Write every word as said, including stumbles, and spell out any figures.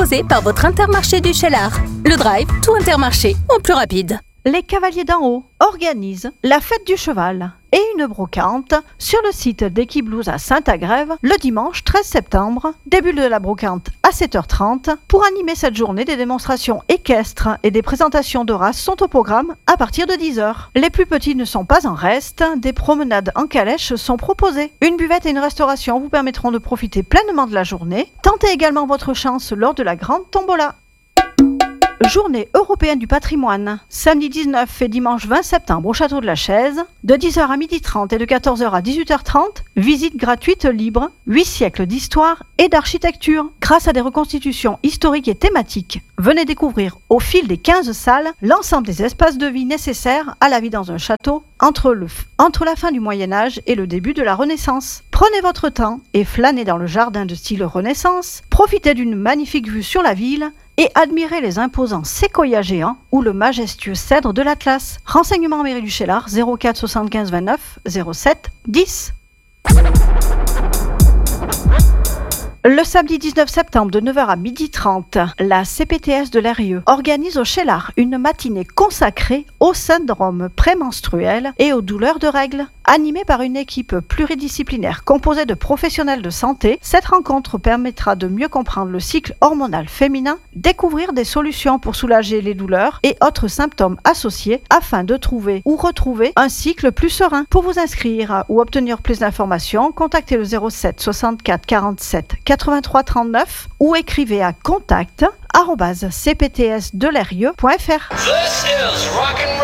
proposé par votre Intermarché du Cheylard. Le Drive, tout Intermarché, en plus rapide. Les Cavaliers d'en haut organisent la fête du cheval et une brocante sur le site d'Equiblouse à Saint-Agrève le dimanche treize septembre. Début de la brocante à sept heures trente. Pour animer cette journée, des démonstrations équestres et des présentations de races sont au programme à partir de dix heures. Les plus petits ne sont pas en reste, des promenades en calèche sont proposées. Une buvette et une restauration vous permettront de profiter pleinement de la journée. Tentez également votre chance lors de la grande tombola. Journée européenne du patrimoine, samedi dix-neuf et dimanche vingt septembre au Château de la Chaise, de dix heures à midi trente et de quatorze heures à dix-huit heures trente, visite gratuite libre, huit siècles d'histoire et d'architecture, grâce à des reconstitutions historiques et thématiques. Venez découvrir au fil des quinze salles l'ensemble des espaces de vie nécessaires à la vie dans un château entre, le, entre la fin du Moyen-Âge et le début de la Renaissance. Prenez votre temps et flânez dans le jardin de style Renaissance, profitez d'une magnifique vue sur la ville et admirez les imposants séquoias géants ou le majestueux cèdre de l'Atlas. Renseignements mairie du Cheylard zéro quatre soixante-quinze vingt-neuf zéro sept dix. Le samedi dix-neuf septembre de neuf heures à midi trente, la C P T S de l'Eyrieux organise au Cheylard une matinée consacrée au syndrome prémenstruel et aux douleurs de règles. Animée par une équipe pluridisciplinaire composée de professionnels de santé, cette rencontre permettra de mieux comprendre le cycle hormonal féminin, découvrir des solutions pour soulager les douleurs et autres symptômes associés afin de trouver ou retrouver un cycle plus serein. Pour vous inscrire ou obtenir plus d'informations, contactez le zéro sept soixante-quatre quarante-sept quatre-vingt-trois trente-neuf ou écrivez à contact arobase c p t s de l'eyrieux point f r.